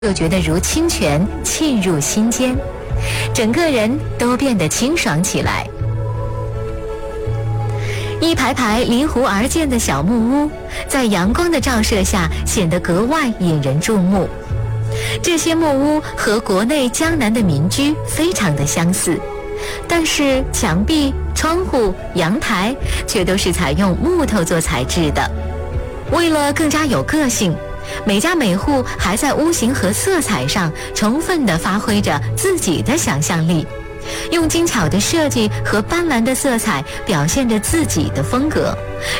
又觉得如清泉沁入心间，整个人都变得清爽起来。一排排离湖而建的小木屋，在阳光的照射下显得格外引人注目。这些木屋和国内江南的民居非常的相似，但是墙壁、窗户、阳台却都是采用木头做材质的。为了更加有个性，每家每户还在屋型和色彩上充分地发挥着自己的想象力，用精巧的设计和斑斓的色彩表现着自己的风格，